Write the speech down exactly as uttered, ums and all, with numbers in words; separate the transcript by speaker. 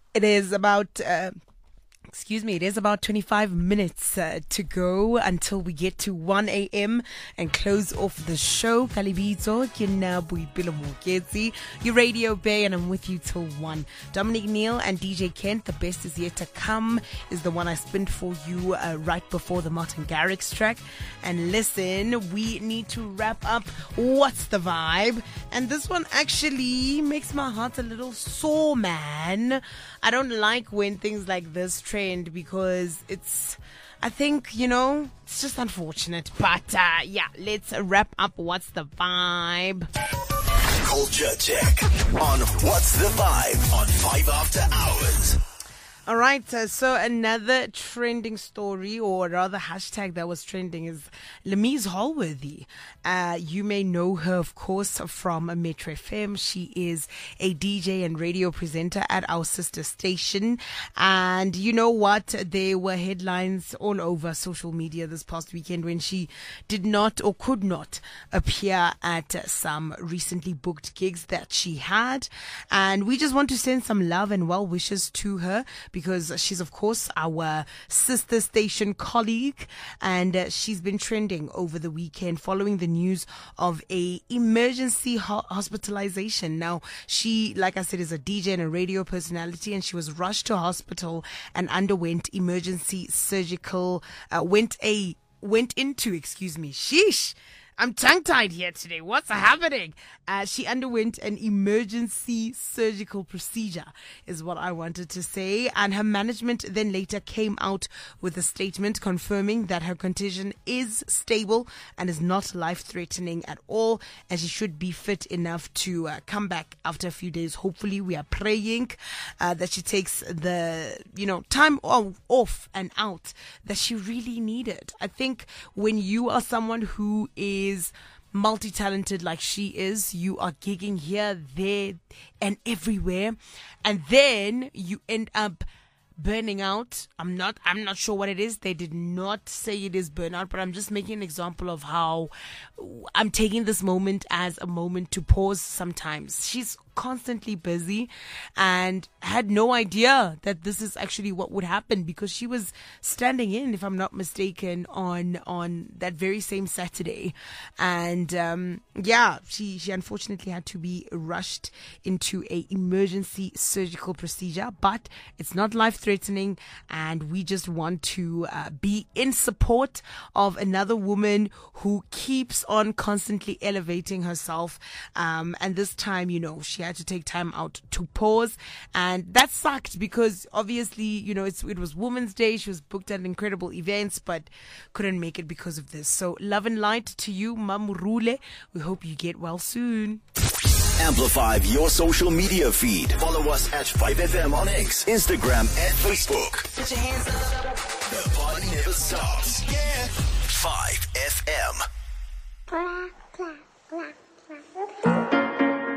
Speaker 1: It is about, uh, excuse me, it is about twenty-five minutes uh, to go until we get to one a.m. and close off the show. Kalibito, Kina Buipilo Mukezi, your Radio Bay, and I'm with you till one. Dominic Neal and D J Kent, The Best Is Yet to Come is the one I spinned for you uh, right before the Martin Garrix track. And listen, we need to wrap up What's the Vibe? And this one actually makes my heart a little sore, man. I don't like when things like this trend because it's, I think, you know, it's just unfortunate. But uh, yeah, let's wrap up What's the Vibe?
Speaker 2: Culture check on What's the Vibe on Five After Hours.
Speaker 1: All right, uh, so another trending story, or rather hashtag that was trending, is Lemise Holworthy. Uh, you may know her, of course, from Metro F M. She is a D J and radio presenter at our sister station. And you know what? There were headlines all over social media this past weekend when she did not or could not appear at uh, some recently booked gigs that she had. And we just want to send some love and well wishes to her, because she's, of course, our sister station colleague, and uh, she's been trending over the weekend following the news of a emergency ho- hospitalization. Now, she, like I said, is a D J and a radio personality, and she was rushed to hospital and underwent emergency surgical, uh, went a, went into, excuse me, sheesh. I'm tongue-tied here today. What's happening? Uh, she underwent an emergency surgical procedure, is what I wanted to say. And her management then later came out with a statement confirming that her condition is stable and is not life-threatening at all, and she should be fit enough to uh, come back after a few days. Hopefully, we are praying uh, that she takes the, you know, time off and out that she really needed. I think when you are someone who is is multi-talented like she is, you are gigging here, there, and everywhere, and then you end up burning out. I'm not I'm not sure what it is. They did not say it is burnout, but I'm just making an example of how I'm taking this moment as a moment to pause sometimes. She's constantly busy and had no idea that this is actually what would happen, because she was standing in, if I'm not mistaken, on on that very same Saturday. And um, yeah, she, she unfortunately had to be rushed into a emergency surgical procedure, but it's not life-threatening, and we just want to uh, be in support of another woman who keeps on constantly elevating herself. Um, and this time, you know, she had to take time out to pause, and that sucked because obviously, you know, it's, it was Women's Day. She was booked at incredible events, but couldn't make it because of this. So love and light to you, Mamurule. We hope you get well soon.
Speaker 2: Amplify your social media feed. Follow us at five F M on X, Instagram, and Facebook. Put your hands up. The party never stops. Yeah. five F M.